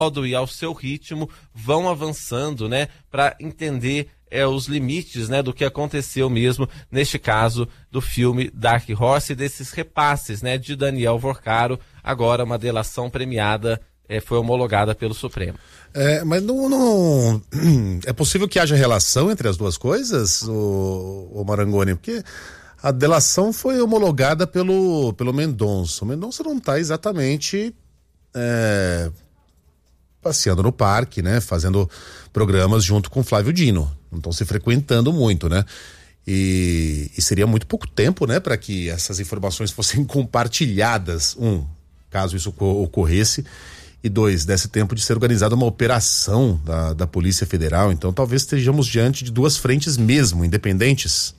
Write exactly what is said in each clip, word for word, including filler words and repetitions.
modo e ao seu ritmo vão avançando, né, para entender é, os limites, né, do que aconteceu mesmo, neste caso, do filme Dark Horse e desses repasses, né, de Daniel Vorcaro, agora uma delação premiada, é, foi homologada pelo Supremo. É, mas não, não... é possível que haja relação entre as duas coisas, o, o Marangoni? Porque a delação foi homologada pelo, pelo Mendonça. O Mendonça não está exatamente é, passeando no parque, né, fazendo programas junto com Flávio Dino. Não estão se frequentando muito, né? E, e seria muito pouco tempo, né, para que essas informações fossem compartilhadas. Um, caso isso ocorresse, e dois, desse tempo de ser organizada uma operação da, da Polícia Federal. Então talvez estejamos diante de duas frentes mesmo, independentes.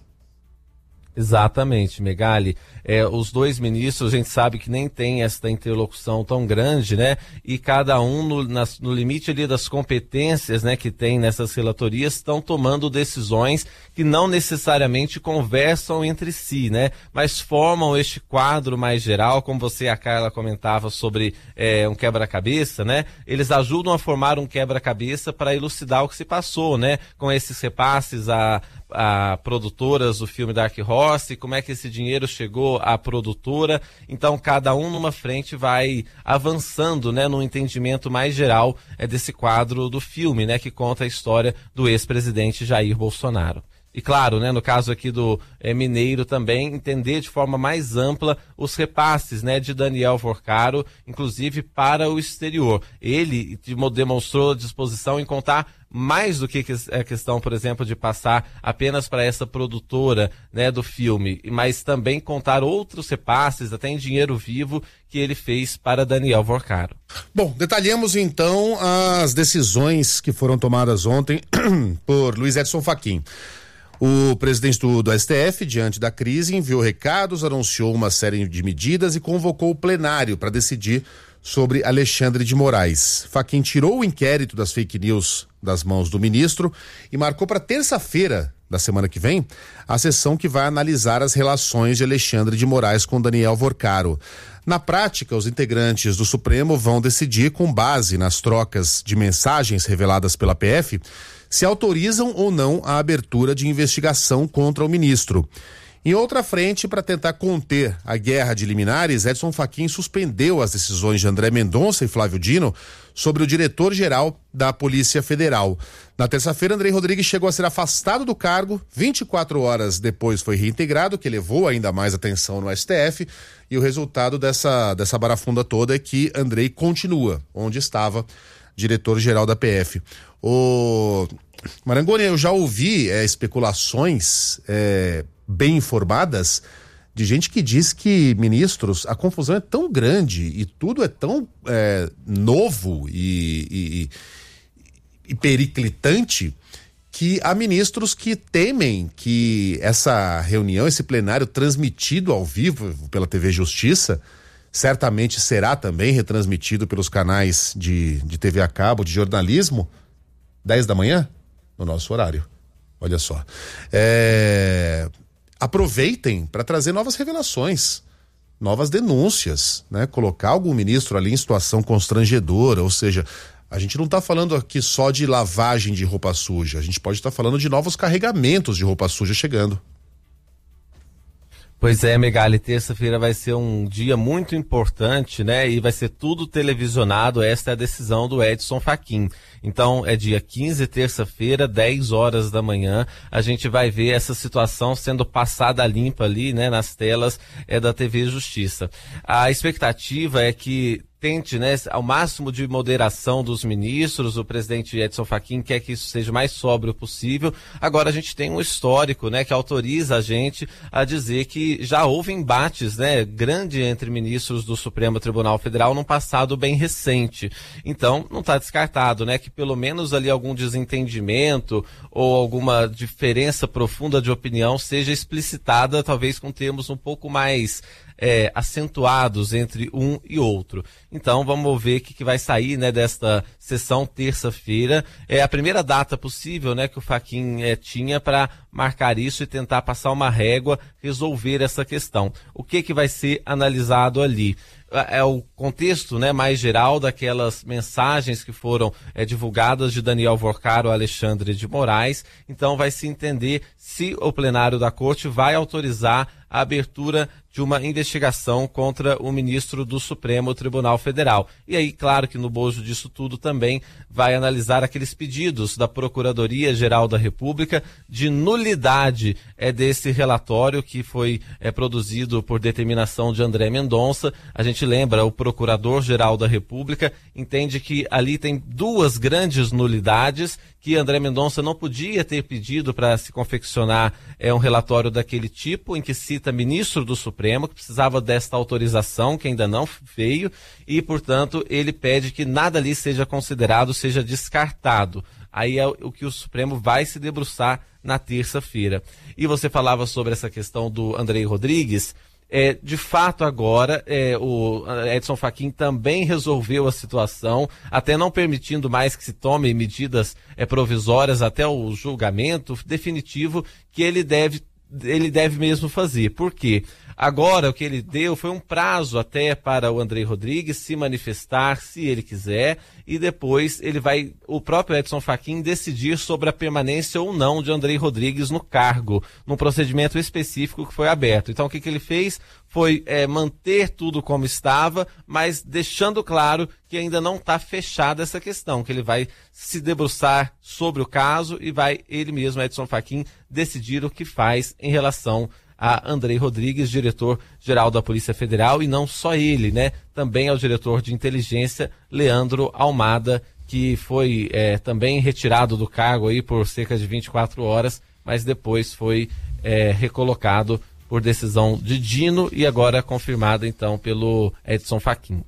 Exatamente, Megali. É, os dois ministros, a gente sabe que nem tem essa interlocução tão grande, né? E cada um, no, nas, no limite ali das competências, né, que tem nessas relatorias, estão tomando decisões que não necessariamente conversam entre si, né? Mas formam este quadro mais geral, como você e a Carla comentava sobre é, um quebra-cabeça, né? Eles ajudam a formar um quebra-cabeça para elucidar o que se passou, né? Com esses repasses a a produtoras do filme Dark Horse, como é que esse dinheiro chegou à produtora. Então cada um numa frente vai avançando, né, no entendimento mais geral é, desse quadro do filme, né, que conta a história do ex-presidente Jair Bolsonaro. E claro, né, no caso aqui do é, Mineiro também, entender de forma mais ampla os repasses, né, de Daniel Vorcaro, inclusive para o exterior. Ele demonstrou disposição em contar mais do que a questão, por exemplo, de passar apenas para essa produtora, né, do filme, mas também contar outros repasses, até em dinheiro vivo, que ele fez para Daniel Vorcaro. Bom, detalhemos então as decisões que foram tomadas ontem por Luiz Edson Fachin. O presidente do, do S T F, diante da crise, enviou recados, anunciou uma série de medidas e convocou o plenário para decidir sobre Alexandre de Moraes. Fachin tirou o inquérito das fake news das mãos do ministro e marcou para terça-feira da semana que vem a sessão que vai analisar as relações de Alexandre de Moraes com Daniel Vorcaro. Na prática, os integrantes do Supremo vão decidir, com base nas trocas de mensagens reveladas pela P F, se autorizam ou não a abertura de investigação contra o ministro. Em outra frente, para tentar conter a guerra de liminares, Edson Fachin suspendeu as decisões de André Mendonça e Flávio Dino sobre o diretor-geral da Polícia Federal. Na terça-feira, Andrei Rodrigues chegou a ser afastado do cargo, vinte e quatro horas depois foi reintegrado, que levou ainda mais atenção no S T F, e o resultado dessa, dessa barafunda toda é que Andrei continua onde estava, diretor-geral da P F. O Marangoni, eu já ouvi é, especulações é, bem informadas de gente que diz que ministros, a confusão é tão grande e tudo é tão é, novo e, e, e periclitante que há ministros que temem que essa reunião, esse plenário transmitido ao vivo pela T V Justiça, certamente será também retransmitido pelos canais de, de T V a cabo, de jornalismo, dez da manhã, no nosso horário. Olha só. É... Aproveitem para trazer novas revelações, novas denúncias, né? Colocar algum ministro ali em situação constrangedora, ou seja, a gente não está falando aqui só de lavagem de roupa suja, a gente pode estar tá falando de novos carregamentos de roupa suja chegando. Pois é, Megali, terça-feira vai ser um dia muito importante, né? E vai ser tudo televisionado, esta é a decisão do Edson Fachin. Então, é dia quinze, terça-feira, dez horas da manhã, a gente vai ver essa situação sendo passada limpa ali, né? Nas telas é, da T V Justiça. A expectativa é que tente, né, ao máximo de moderação dos ministros. O presidente Edson Fachin quer que isso seja o mais sóbrio possível. Agora a gente tem um histórico, né, que autoriza a gente a dizer que já houve embates, né, grande entre ministros do Supremo Tribunal Federal num passado bem recente. Então, não está descartado, né, que pelo menos ali algum desentendimento ou alguma diferença profunda de opinião seja explicitada, talvez com termos um pouco mais É, acentuados entre um e outro. Então vamos ver o que, que vai sair, né, desta sessão terça-feira. É a primeira data possível, né, que o Fachin é, tinha para marcar isso e tentar passar uma régua, resolver essa questão. O que que vai ser analisado ali? é o contexto, né, mais geral daquelas mensagens que foram é, divulgadas de Daniel Vorcaro ao Alexandre de Moraes. Então vai se entender se o plenário da Corte vai autorizar a abertura de uma investigação contra o ministro do Supremo Tribunal Federal. E aí, claro que no bojo disso tudo também vai analisar aqueles pedidos da Procuradoria-Geral da República de nulidade é, desse relatório que foi é, produzido por determinação de André Mendonça. A gente lembra, o Procurador-Geral da República entende que ali tem duas grandes nulidades que André Mendonça não podia ter pedido para se confeccionar é, um relatório daquele tipo, em que cita ministro do Supremo, que precisava desta autorização, que ainda não veio, e, portanto, ele pede que nada ali seja considerado, seja descartado. Aí é o que o Supremo vai se debruçar na terça-feira. E você falava sobre essa questão do Andrei Rodrigues. É, de fato, agora, é, o Edson Fachin também resolveu a situação, até não permitindo mais que se tomem medidas é, provisórias até o julgamento definitivo que ele deve, ele deve mesmo fazer. Por quê? Agora, o que ele deu foi um prazo até para o Andrei Rodrigues se manifestar, se ele quiser, e depois ele vai, o próprio Edson Fachin, decidir sobre a permanência ou não de Andrei Rodrigues no cargo, num procedimento específico que foi aberto. Então, o que, que ele fez foi é, manter tudo como estava, mas deixando claro que ainda não está fechada essa questão, que ele vai se debruçar sobre o caso e vai, ele mesmo, Edson Fachin, decidir o que faz em relação a Andrei Rodrigues, diretor-geral da Polícia Federal, e não só ele, né? Também ao diretor de inteligência, Leandro Almada, que foi é, também retirado do cargo aí por cerca de vinte e quatro horas, mas depois foi é, recolocado por decisão de Dino e agora confirmado então pelo Edson Fachin.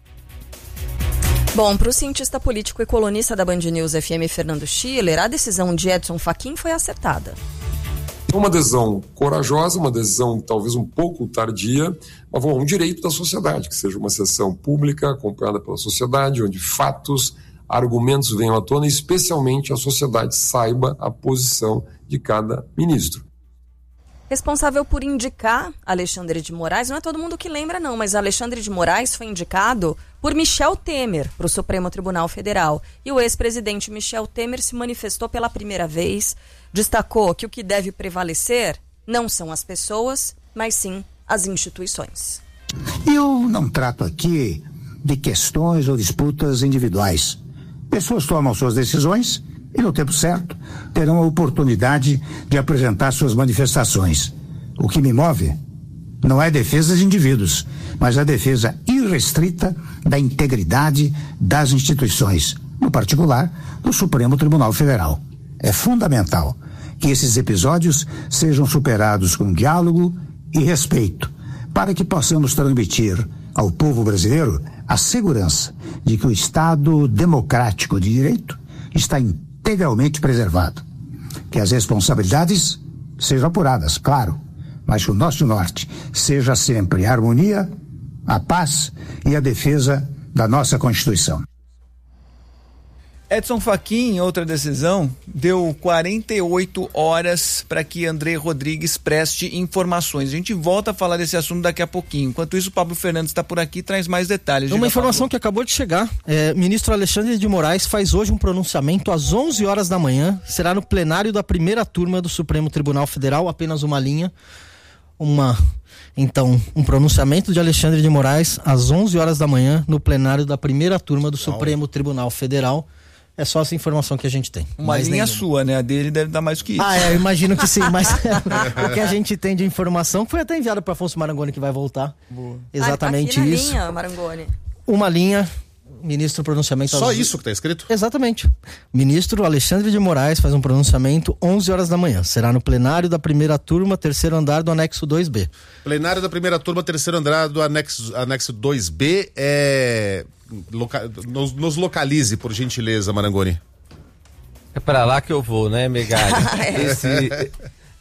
Bom, para o cientista político e colunista da Band News F M, Fernando Schiller, a decisão de Edson Fachin foi acertada. Uma decisão corajosa, uma decisão talvez um pouco tardia, mas um direito da sociedade, que seja uma sessão pública, acompanhada pela sociedade, onde fatos, argumentos venham à tona, e especialmente a sociedade saiba a posição de cada ministro. Responsável por indicar Alexandre de Moraes, não é todo mundo que lembra não, mas Alexandre de Moraes foi indicado por Michel Temer para o Supremo Tribunal Federal. E o ex-presidente Michel Temer se manifestou pela primeira vez, destacou que o que deve prevalecer não são as pessoas, mas sim as instituições. Eu não trato aqui de questões ou disputas individuais. Pessoas tomam suas decisões e, no tempo certo, terão a oportunidade de apresentar suas manifestações. O que me move não é a defesa de indivíduos, mas a defesa irrestrita da integridade das instituições, no particular do Supremo Tribunal Federal. É fundamental que esses episódios sejam superados com diálogo e respeito, para que possamos transmitir ao povo brasileiro a segurança de que o Estado democrático de direito está integralmente preservado. Que as responsabilidades sejam apuradas, claro, mas que o nosso norte seja sempre a harmonia, a paz e a defesa da nossa Constituição. Edson Fachin, outra decisão, deu quarenta e oito horas para que Andrei Rodrigues preste informações. A gente volta a falar desse assunto daqui a pouquinho. Enquanto isso, o Pablo Fernandes está por aqui e traz mais detalhes. Uma informação que acabou de chegar. É, ministro Alexandre de Moraes faz hoje um pronunciamento às onze horas da manhã. Será no plenário da primeira turma do Supremo Tribunal Federal, apenas uma linha. Uma... Então, um pronunciamento de Alexandre de Moraes às onze horas da manhã no plenário da primeira turma do Supremo Tribunal Federal. É só essa informação que a gente tem. Uma linha sua, né? A dele deve dar mais do que isso. Ah, é, eu imagino que sim, mas o que a gente tem de informação foi até enviado para Afonso Marangoni, que vai voltar. Boa. Exatamente ah, aqui na isso. Linha, Marangoni. Uma linha, ministro pronunciamento... Só aos... isso que está escrito? Exatamente. Ministro Alexandre de Moraes faz um pronunciamento onze horas da manhã. Será no plenário da primeira turma, terceiro andar do anexo dois B. Plenário da primeira turma, terceiro andar do anexo, anexo dois B é... Loca... Nos, nos localize, por gentileza, Marangoni. É para lá que eu vou, né, Megali? Esse,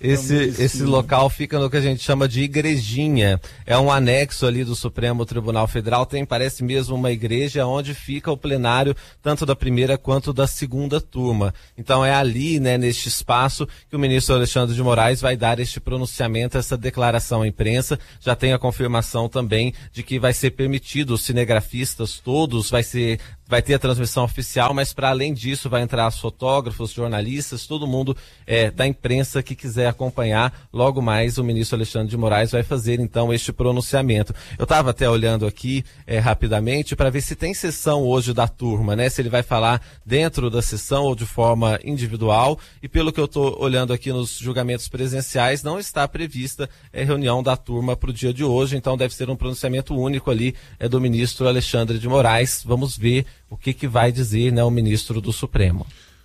Esse, esse local fica no que a gente chama de igrejinha. É um anexo ali do Supremo Tribunal Federal. Tem, parece mesmo, uma igreja onde fica o plenário, tanto da primeira quanto da segunda turma. Então é ali, né, neste espaço, que o ministro Alexandre de Moraes vai dar este pronunciamento, essa declaração à imprensa. Já tem a confirmação também de que vai ser permitido os cinegrafistas todos, vai ser vai ter a transmissão oficial, mas para além disso vai entrar os fotógrafos, jornalistas, todo mundo é, da imprensa que quiser acompanhar. Logo mais o ministro Alexandre de Moraes vai fazer então este pronunciamento. Eu estava até olhando aqui é, rapidamente para ver se tem sessão hoje da turma, né? Se ele vai falar dentro da sessão ou de forma individual, e pelo que eu estou olhando aqui nos julgamentos presenciais, não está prevista é, reunião da turma para o dia de hoje, então deve ser um pronunciamento único ali é, do ministro Alexandre de Moraes. Vamos ver o que, que vai dizer, né, o ministro do Supremo.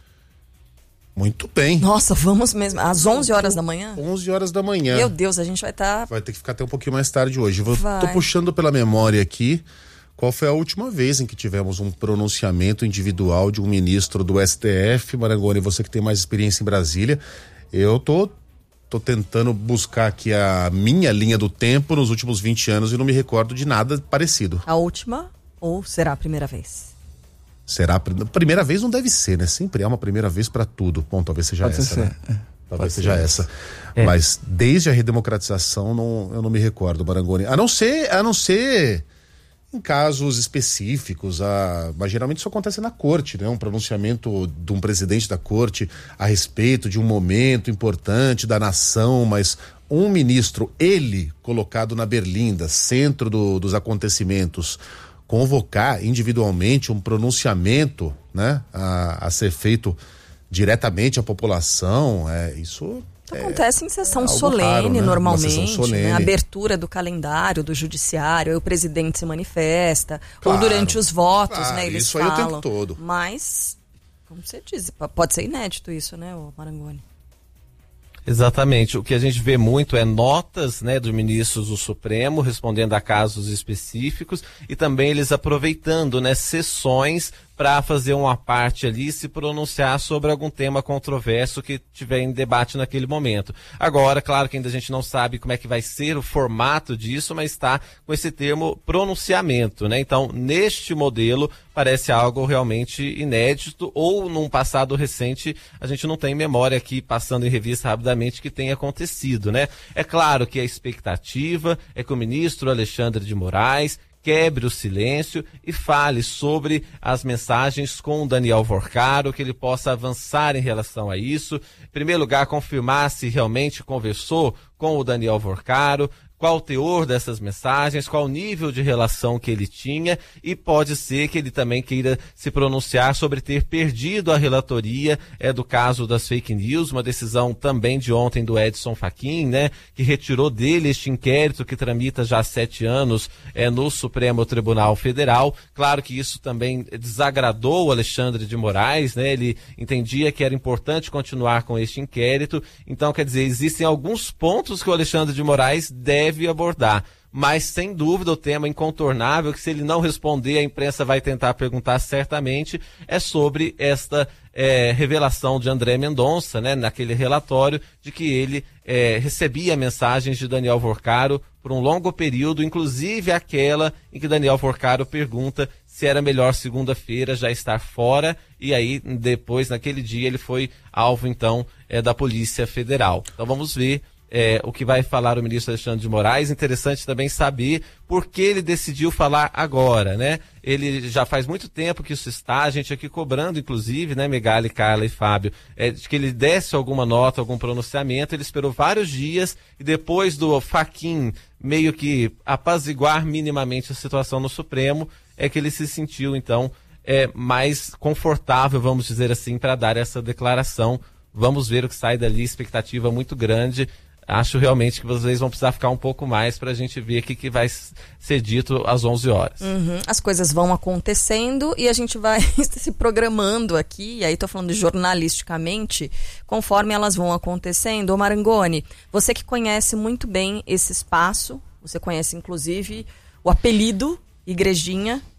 Muito bem. Nossa, vamos mesmo. Às onze horas da manhã? onze horas da manhã. Meu Deus, a gente vai estar... Tá... Vai ter que ficar até um pouquinho mais tarde hoje. Vou, vai. Tô puxando pela memória aqui qual foi a última vez em que tivemos um pronunciamento individual de um ministro do S T F. Marangoni, você que tem mais experiência em Brasília, eu tô... Tô tentando buscar aqui a minha linha do tempo nos últimos vinte anos e não me recordo de nada parecido. A última ou será a primeira vez? Será a primeira vez? Não deve ser, né? Sempre é uma primeira vez para tudo. Bom, talvez seja Pode essa, ser. né? É. Talvez Pode seja ser. essa. É. Mas desde a redemocratização não, eu não me recordo, Marangoni. A não ser, a não ser em casos específicos, a, mas geralmente isso acontece na corte, né? Um pronunciamento de um presidente da corte a respeito de um momento importante da nação, mas um ministro, ele colocado na berlinda, centro do, dos acontecimentos, convocar individualmente um pronunciamento, né, a, a ser feito diretamente à população, é, isso acontece é, em sessão é solene, raro, né? normalmente, sessão solene. Né? Abertura do calendário do judiciário, aí o presidente se manifesta, claro, ou durante os votos, claro, né, eles isso falam. Isso aí o tempo todo. Mas, como você diz, pode ser inédito isso, né, Marangoni? Exatamente. O que a gente vê muito é notas, né, dos ministros do Supremo respondendo a casos específicos e também eles aproveitando, né, sessões para fazer uma parte ali e se pronunciar sobre algum tema controverso que tiver em debate naquele momento. Agora, claro que ainda a gente não sabe como é que vai ser o formato disso, mas está com esse termo pronunciamento, né? Então, neste modelo, parece algo realmente inédito, ou num passado recente, a gente não tem memória aqui, passando em revista rapidamente, que tenha acontecido, né? É claro que a expectativa é que o ministro Alexandre de Moraes quebre o silêncio e fale sobre as mensagens com o Daniel Vorcaro, que ele possa avançar em relação a isso. Em primeiro lugar, confirmar se realmente conversou com o Daniel Vorcaro, qual o teor dessas mensagens, qual o nível de relação que ele tinha, e pode ser que ele também queira se pronunciar sobre ter perdido a relatoria é, do caso das fake news, uma decisão também de ontem do Edson Fachin, né, que retirou dele este inquérito que tramita já há sete anos é, no Supremo Tribunal Federal. Claro que isso também desagradou o Alexandre de Moraes, né, ele entendia que era importante continuar com este inquérito, então quer dizer, existem alguns pontos que o Alexandre de Moraes deve deve abordar, mas sem dúvida o tema incontornável, que se ele não responder, a imprensa vai tentar perguntar certamente, é sobre esta é, revelação de André Mendonça, né, naquele relatório, de que ele é, recebia mensagens de Daniel Vorcaro por um longo período, inclusive aquela em que Daniel Vorcaro pergunta se era melhor segunda-feira já estar fora, e aí depois, naquele dia, ele foi alvo então é, da Polícia Federal. Então vamos ver É, o que vai falar o ministro Alexandre de Moraes. Interessante também saber por que ele decidiu falar agora, né? Ele já faz muito tempo que isso está, a gente aqui cobrando, inclusive, né, Megali, Carla e Fábio, é, de que ele desse alguma nota, algum pronunciamento. Ele esperou vários dias e depois do Fachin meio que apaziguar minimamente a situação no Supremo, é que ele se sentiu, então, é, mais confortável, vamos dizer assim, para dar essa declaração. Vamos ver o que sai dali, expectativa muito grande. Acho realmente que vocês vão precisar ficar um pouco mais para a gente ver o que, que vai ser dito às onze horas. Uhum. As coisas vão acontecendo e a gente vai se programando aqui, e aí estou falando jornalisticamente, conforme elas vão acontecendo. Ô Marangoni, você que conhece muito bem esse espaço, você conhece inclusive o apelido Igrejinha,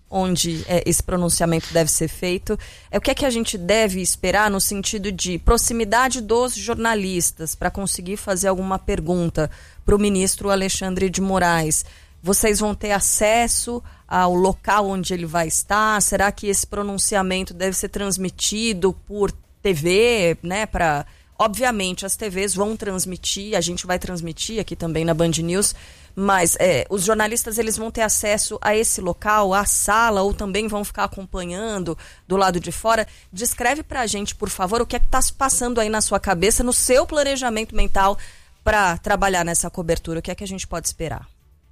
onde é, esse pronunciamento deve ser feito. É o que é que a gente deve esperar no sentido de proximidade dos jornalistas para conseguir fazer alguma pergunta para o ministro Alexandre de Moraes. Vocês vão ter acesso ao local onde ele vai estar? Será que esse pronunciamento deve ser transmitido por T V, né? Para, obviamente, as T Vs vão transmitir, a gente vai transmitir aqui também na Band News, mas é, os jornalistas eles vão ter acesso a esse local, à sala, ou também vão ficar acompanhando do lado de fora. Descreve para a gente, por favor, o que é que está se passando aí na sua cabeça, no seu planejamento mental para trabalhar nessa cobertura. O que é que a gente pode esperar?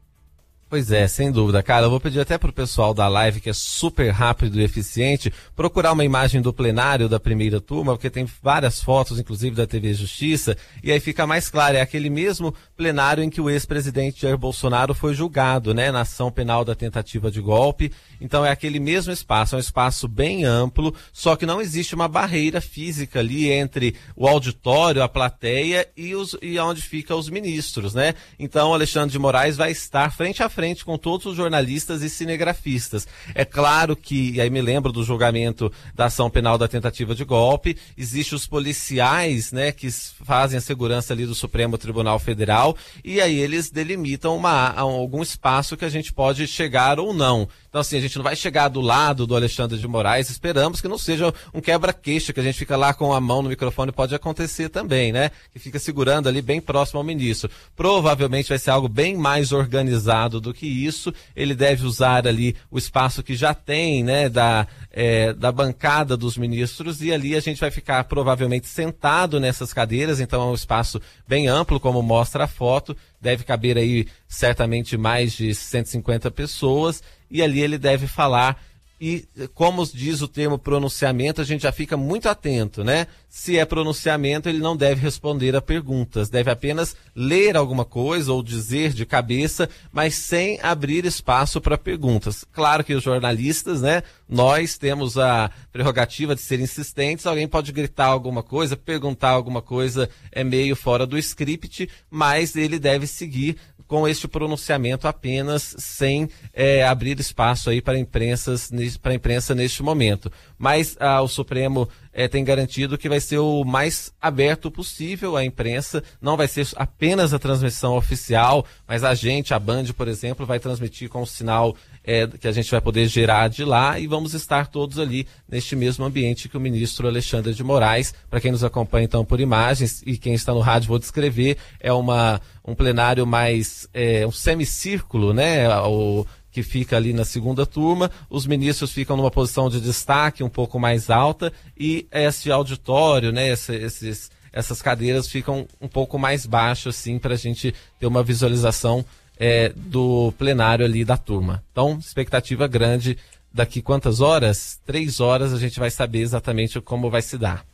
Pois é, sem dúvida, cara. Eu vou pedir até pro pessoal da live, que é super rápido e eficiente, procurar uma imagem do plenário da primeira turma, porque tem várias fotos, inclusive da T V Justiça, e aí fica mais claro, é aquele mesmo plenário em que o ex-presidente Jair Bolsonaro foi julgado, né, na ação penal da tentativa de golpe. Então é aquele mesmo espaço, é um espaço bem amplo, só que não existe uma barreira física ali entre o auditório, a plateia e, os, e onde ficam os ministros, né? Então Alexandre de Moraes vai estar frente a frente com todos os jornalistas e cinegrafistas. É claro que, e aí me lembro do julgamento da ação penal da tentativa de golpe, existem os policiais, né, que fazem a segurança ali do Supremo Tribunal Federal, e aí eles delimitam uma, algum espaço que a gente pode chegar ou não. Então, assim, a gente não vai chegar do lado do Alexandre de Moraes, esperamos que não seja um quebra-queixo, que a gente fica lá com a mão no microfone, pode acontecer também, né? Que fica segurando ali bem próximo ao ministro. Provavelmente vai ser algo bem mais organizado do que isso. Ele deve usar ali o espaço que já tem, né, da, é, da bancada dos ministros, e ali a gente vai ficar provavelmente sentado nessas cadeiras, então é um espaço bem amplo, como mostra a foto, deve caber aí certamente mais de cento e cinquenta pessoas, e ali ele deve falar. E como diz o termo pronunciamento, a gente já fica muito atento, né? Se é pronunciamento, ele não deve responder a perguntas, deve apenas ler alguma coisa ou dizer de cabeça, mas sem abrir espaço para perguntas. Claro que os jornalistas, né? Nós temos a prerrogativa de ser insistentes, alguém pode gritar alguma coisa, perguntar alguma coisa, é meio fora do script, mas ele deve seguir com este pronunciamento apenas, sem é, abrir espaço aí para imprensas, para a imprensa neste momento. Mas ah, o Supremo é, tem garantido que vai ser o mais aberto possível à imprensa, não vai ser apenas a transmissão oficial, mas a gente, a Band, por exemplo, vai transmitir com o sinal é, que a gente vai poder gerar de lá, e vamos estar todos ali neste mesmo ambiente que o ministro Alexandre de Moraes. Para quem nos acompanha então por imagens, e quem está no rádio vou descrever, é uma, um plenário mais, é, um semicírculo, né, o que fica ali na segunda turma, os ministros ficam numa posição de destaque um pouco mais alta, e esse auditório, né, esse, esses, essas cadeiras ficam um pouco mais baixo, assim, para a gente ter uma visualização é, do plenário ali da turma. Então, expectativa grande, daqui quantas horas? Três horas a gente vai saber exatamente como vai se dar.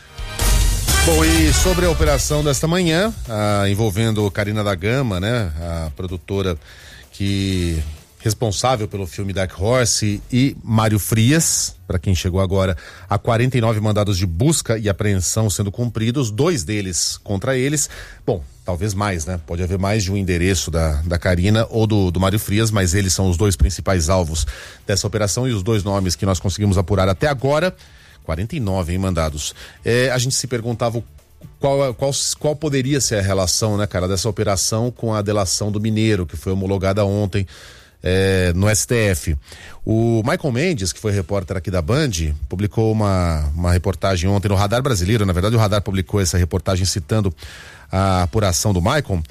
Bom, e sobre a operação desta manhã, ah, envolvendo Carina da Gama, né, a produtora que responsável pelo filme Dark Horse, e Mário Frias, para quem chegou agora, há quarenta e nove mandados de busca e apreensão sendo cumpridos, dois deles contra eles. Bom, talvez mais, né? Pode haver mais de um endereço da, da Carina ou do, do Mário Frias, mas eles são os dois principais alvos dessa operação, e os dois nomes que nós conseguimos apurar até agora, quarenta e nove, hein, mandados. É, a gente se perguntava qual, qual, qual poderia ser a relação, né, cara, dessa operação com a delação do Mineiro, que foi homologada ontem É, no S T F. O Michael Mendes, que foi repórter aqui da Band, publicou uma, uma reportagem ontem no Radar Brasileiro. Na verdade, o Radar publicou essa reportagem citando a apuração do Michael,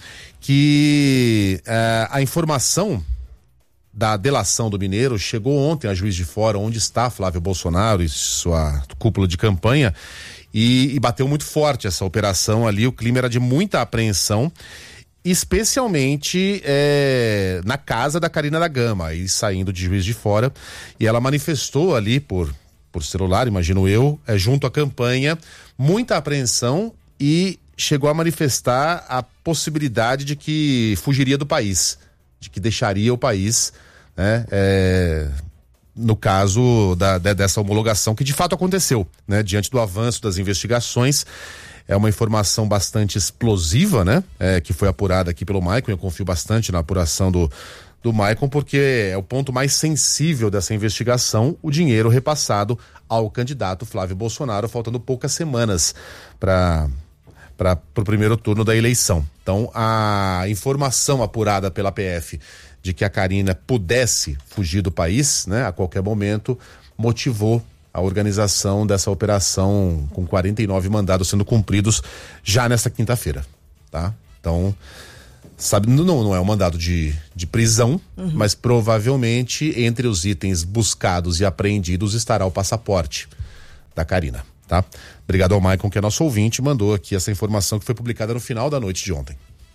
que é, a informação da delação do Mineiro chegou ontem a Juiz de Fora, onde está Flávio Bolsonaro e sua cúpula de campanha, e, e bateu muito forte essa operação ali. O clima era de muita apreensão, especialmente é, na casa da Carina da Gama, aí saindo de Juiz de Fora, e ela manifestou ali por, por celular, imagino eu, é, junto à campanha, muita apreensão, e chegou a manifestar a possibilidade de que fugiria do país, de que deixaria o país, né, é, no caso da, de, dessa homologação, que de fato aconteceu, né, diante do avanço das investigações. É uma informação bastante explosiva, né? É, que foi apurada aqui pelo Michael. Eu confio bastante na apuração do, do Maicon, porque é o ponto mais sensível dessa investigação, o dinheiro repassado ao candidato Flávio Bolsonaro, faltando poucas semanas para para o primeiro turno da eleição. Então, a informação apurada pela P F de que a Karina pudesse fugir do país, né, a qualquer momento, motivou a organização dessa operação com quarenta e nove mandados sendo cumpridos já nesta quinta-feira, tá? Então, sabe, não, não é um mandado de, de prisão, uhum. mas provavelmente entre os itens buscados e apreendidos estará o passaporte da Karina, tá? Obrigado ao Maicon, que é nosso ouvinte, mandou aqui essa informação que foi publicada no final da noite de ontem.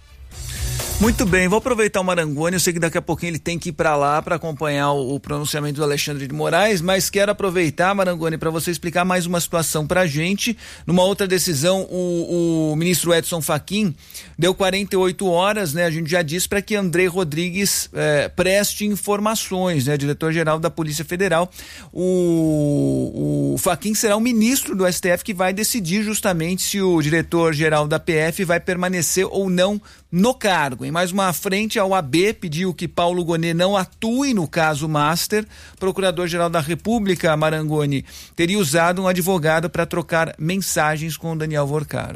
Muito bem, vou aproveitar o Marangoni, eu sei que daqui a pouquinho ele tem que ir para lá para acompanhar o, o pronunciamento do Alexandre de Moraes, mas quero aproveitar, Marangoni, para você explicar mais uma situação para a gente. Numa outra decisão, o, o ministro Edson Fachin deu quarenta e oito horas, né? A gente já disse, para que André Rodrigues eh, preste informações, né? Diretor-geral da Polícia Federal. O, o Fachin será o ministro do S T F que vai decidir justamente se o diretor-geral da P F vai permanecer ou não no cargo. Em mais uma frente, a O A B pediu que Paulo Gonet não atue no caso Master. Procurador-Geral da República, Marangoni, teria usado um advogado para trocar mensagens com Daniel Vorcaro.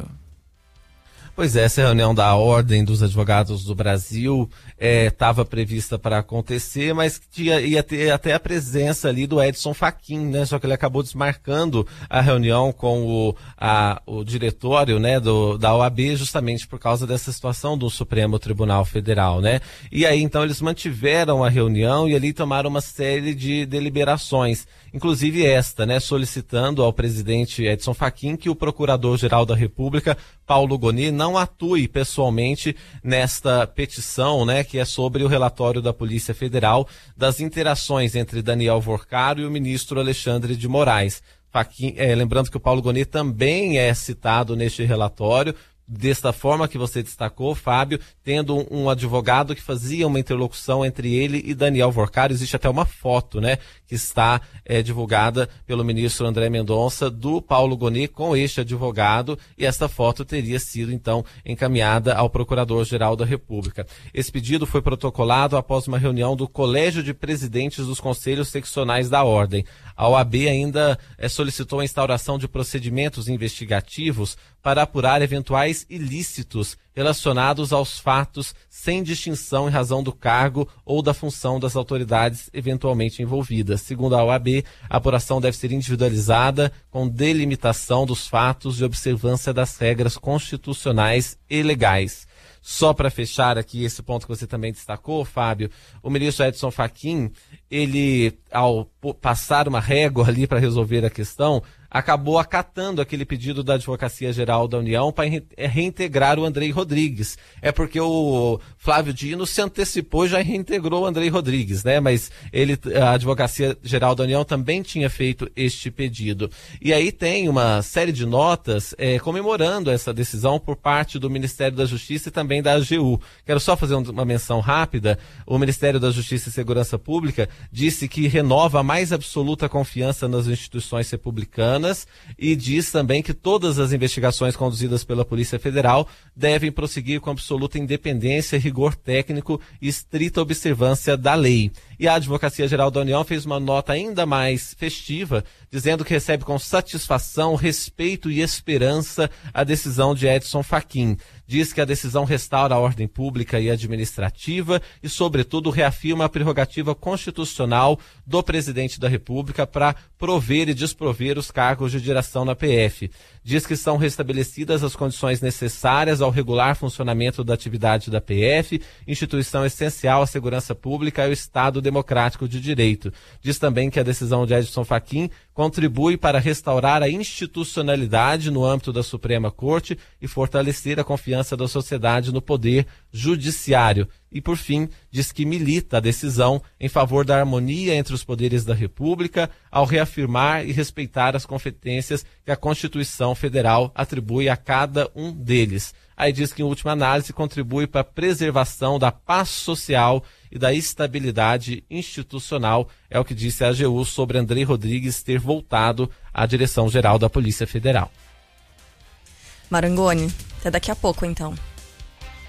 Pois é, essa reunião da Ordem dos Advogados do Brasil estava é, prevista para acontecer, mas tinha, ia ter até a presença ali do Edson Fachin, né? Só que ele acabou desmarcando a reunião com o, a, o diretório, né, do, da O A B, justamente por causa dessa situação do Supremo Tribunal Federal, né? E aí, então, eles mantiveram a reunião e ali tomaram uma série de deliberações, inclusive esta, né, solicitando ao presidente Edson Fachin que o Procurador-Geral da República, Paulo Gonet, não atue pessoalmente nesta petição, né, que é sobre o relatório da Polícia Federal das interações entre Daniel Vorcaro e o ministro Alexandre de Moraes. Fachin, é, lembrando que o Paulo Gonet também é citado neste relatório, desta forma que você destacou, Fábio, tendo um, um advogado que fazia uma interlocução entre ele e Daniel Vorcaro. Existe até uma foto, né, que está é, divulgada pelo ministro André Mendonça do Paulo Gonet com este advogado, e esta foto teria sido então encaminhada ao Procurador-Geral da República. Esse pedido foi protocolado após uma reunião do Colégio de Presidentes dos Conselhos Seccionais da Ordem. A O A B ainda é, solicitou a instauração de procedimentos investigativos para apurar eventuais ilícitos relacionados aos fatos sem distinção em razão do cargo ou da função das autoridades eventualmente envolvidas. Segundo a O A B, a apuração deve ser individualizada com delimitação dos fatos e observância das regras constitucionais e legais. Só para fechar aqui esse ponto que você também destacou, Fábio, o ministro Edson Fachin, ele, ao passar uma régua ali para resolver a questão, acabou acatando aquele pedido da Advocacia Geral da União para reintegrar o Andrei Rodrigues. É porque o Flávio Dino se antecipou e já reintegrou o Andrei Rodrigues, né? Mas ele, a Advocacia Geral da União também tinha feito este pedido. E aí tem uma série de notas é, comemorando essa decisão por parte do Ministério da Justiça e também da A G U. Quero só fazer uma menção rápida. O Ministério da Justiça e Segurança Pública disse que renova a mais absoluta confiança nas instituições republicanas e diz também que todas as investigações conduzidas pela Polícia Federal devem prosseguir com absoluta independência, rigor técnico e estrita observância da lei. E a Advocacia Geral da União fez uma nota ainda mais festiva, dizendo que recebe com satisfação, respeito e esperança a decisão de Edson Fachin. Diz que a decisão restaura a ordem pública e administrativa e, sobretudo, reafirma a prerrogativa constitucional do presidente da República para prover e desprover os cargos de direção na P F. Diz que são restabelecidas as condições necessárias ao regular funcionamento da atividade da P F, instituição essencial à segurança pública e ao Estado democrático de direito. Diz também que a decisão de Edson Fachin contribui para restaurar a institucionalidade no âmbito da Suprema Corte e fortalecer a confiança da sociedade no poder judiciário. E, por fim, diz que milita a decisão em favor da harmonia entre os poderes da República ao reafirmar e respeitar as competências que a Constituição Federal atribui a cada um deles. Aí diz que, em última análise, contribui para a preservação da paz social e da estabilidade institucional, é o que disse a A G U sobre Andrei Rodrigues ter voltado à Direção-Geral da Polícia Federal. Marangoni, até daqui a pouco, então.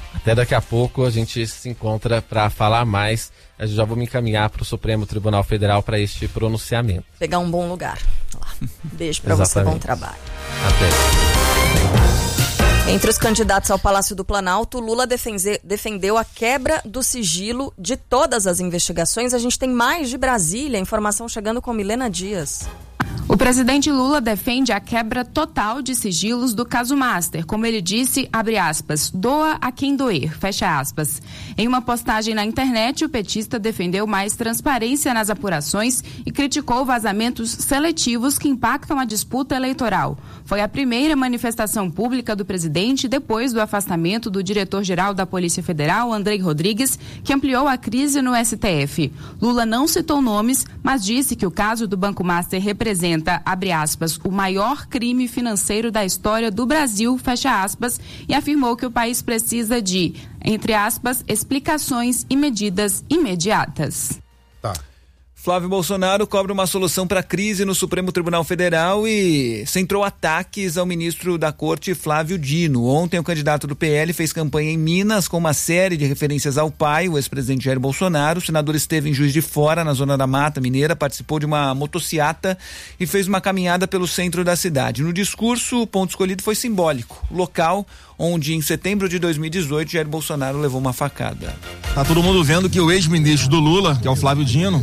Até daqui a pouco a gente se encontra para falar mais. Eu já vou me encaminhar para o Supremo Tribunal Federal para este pronunciamento. Pegar um bom lugar. Beijo para você, bom trabalho. Até. Entre os candidatos ao Palácio do Planalto, Lula defende, defendeu a quebra do sigilo de todas as investigações. A gente tem mais de Brasília, informação chegando com Milena Dias. O presidente Lula defende a quebra total de sigilos do caso Master. Como ele disse, abre aspas, doa a quem doer, fecha aspas. Em uma postagem na internet, o petista defendeu mais transparência nas apurações e criticou vazamentos seletivos que impactam a disputa eleitoral. Foi a primeira manifestação pública do presidente depois do afastamento do diretor-geral da Polícia Federal, Andrei Rodrigues, que ampliou a crise no S T F. Lula não citou nomes, mas disse que o caso do Banco Master representa, abre aspas, o maior crime financeiro da história do Brasil, fecha aspas, e afirmou que o país precisa de, entre aspas, explicações e medidas imediatas. Tá. Flávio Bolsonaro cobra uma solução para a crise no Supremo Tribunal Federal e centrou ataques ao ministro da Corte, Flávio Dino. Ontem, o candidato do P L fez campanha em Minas com uma série de referências ao pai, o ex-presidente Jair Bolsonaro. O senador esteve em Juiz de Fora, na zona da Mata Mineira, participou de uma motociata e fez uma caminhada pelo centro da cidade. No discurso, o ponto escolhido foi simbólico. Local onde, em setembro de dois mil e dezoito, Jair Bolsonaro levou uma facada. Tá todo mundo vendo que o ex-ministro do Lula, que é o Flávio Dino,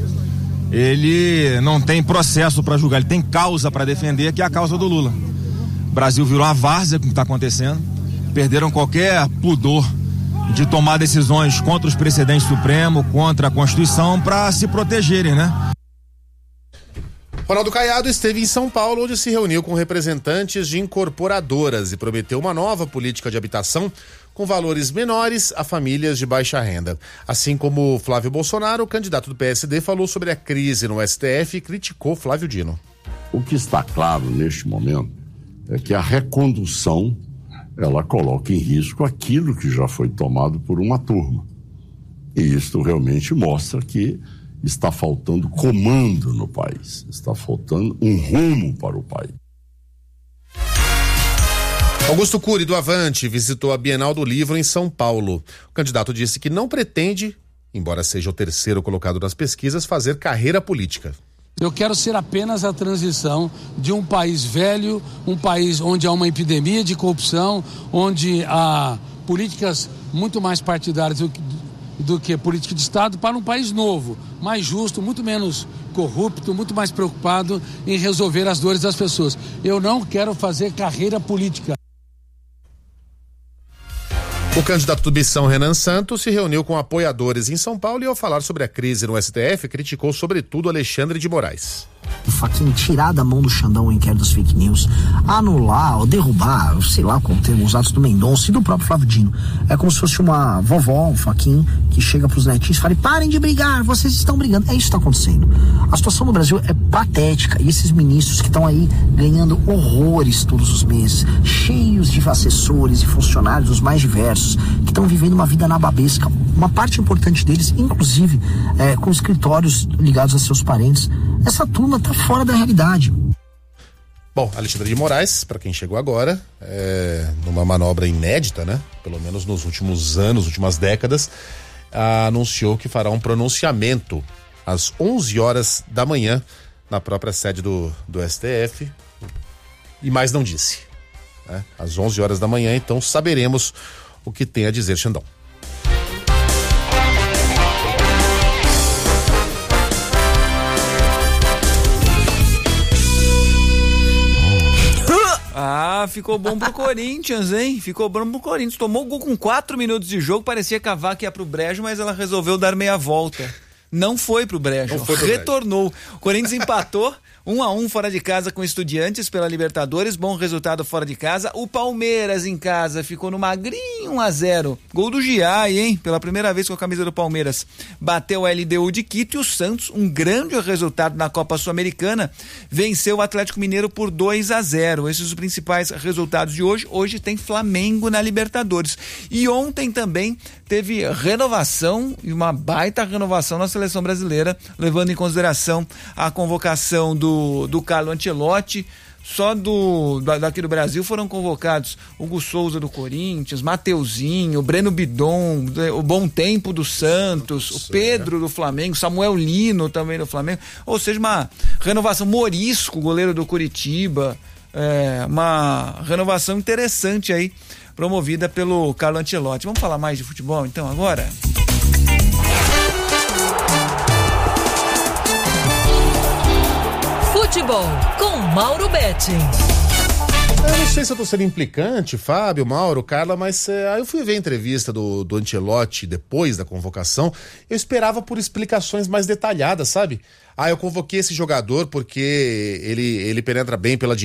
ele não tem processo para julgar, ele tem causa para defender, que é a causa do Lula. O Brasil virou uma várzea com o que está acontecendo, perderam qualquer pudor de tomar decisões contra os precedentes supremos, contra a Constituição, para se protegerem, né? Ronaldo Caiado esteve em São Paulo, onde se reuniu com representantes de incorporadoras e prometeu uma nova política de habitação com valores menores a famílias de baixa renda. Assim como Flávio Bolsonaro, o candidato do P S D falou sobre a crise no S T F e criticou Flávio Dino. O que está claro neste momento é que a recondução, ela coloca em risco aquilo que já foi tomado por uma turma. E isto realmente mostra que está faltando comando no país, está faltando um rumo para o país. Augusto Cury, do Avante, visitou a Bienal do Livro em São Paulo. O candidato disse que não pretende, embora seja o terceiro colocado nas pesquisas, fazer carreira política. Eu quero ser apenas a transição de um país velho, um país onde há uma epidemia de corrupção, onde há políticas muito mais partidárias do que, do que política de Estado, para um país novo, mais justo, muito menos corrupto, muito mais preocupado em resolver as dores das pessoas. Eu não quero fazer carreira política. O candidato do Bição, Renan Santos, se reuniu com apoiadores em São Paulo e, ao falar sobre a crise no S T F, criticou sobretudo Alexandre de Moraes. O Fachin tirar da mão do Xandão o inquérito das fake news, anular ou derrubar, sei lá como termo, os atos do Mendonça e do próprio Flávio Dino. É como se fosse uma vovó, um Fachin, que chega pros netinhos e fala: parem de brigar, vocês estão brigando. É isso que está acontecendo. A situação no Brasil é patética e esses ministros que estão aí ganhando horrores todos os meses, cheios de assessores e funcionários dos mais diversos, que estão vivendo uma vida nababesca. Uma parte importante deles, inclusive, é, com escritórios ligados a seus parentes. Essa turma está fora da realidade. Bom, Alexandre de Moraes, para quem chegou agora, é, numa manobra inédita, né? Pelo menos nos últimos anos, últimas décadas, anunciou que fará um pronunciamento às onze horas da manhã na própria sede do, do S T F, e mais não disse, né? Às onze horas da manhã, então saberemos o que tem a dizer Xandão. Ah, ficou bom pro Corinthians, hein? Ficou bom pro Corinthians. Tomou o gol com quatro minutos de jogo, parecia que a vaca ia pro brejo, mas ela resolveu dar meia volta. Não foi pro brejo, Não foi pro retornou. Brejo. O Corinthians empatou um a um fora de casa com Estudiantes pela Libertadores, bom resultado fora de casa. O Palmeiras em casa ficou no magrinho um a zero. Gol do Giai, hein? Pela primeira vez com a camisa do Palmeiras. Bateu a L D U de Quito e o Santos, um grande resultado na Copa Sul-Americana, venceu o Atlético Mineiro por dois a zero. Esses são os principais resultados de hoje. Hoje tem Flamengo na Libertadores. E ontem também teve renovação, e uma baita renovação na seleção brasileira, levando em consideração a convocação do do, do Carlo Ancelotti. Só do, daqui do Brasil foram convocados Hugo Souza do Corinthians, Mateuzinho, Breno Bidon, o Bom Tempo do Santos, o Pedro do Flamengo, Samuel Lino também do Flamengo. Ou seja, uma renovação. Morisco, goleiro do Curitiba, é, uma renovação interessante aí, promovida pelo Carlo Ancelotti. Vamos falar mais de futebol então agora? Futebol com Mauro Betting. Eu não sei se eu tô sendo implicante, Fábio, Mauro, Carla, mas é, aí eu fui ver a entrevista do, do Ancelotti depois da convocação, eu esperava por explicações mais detalhadas, sabe? Ah, eu convoquei esse jogador porque ele, ele penetra bem pela direita.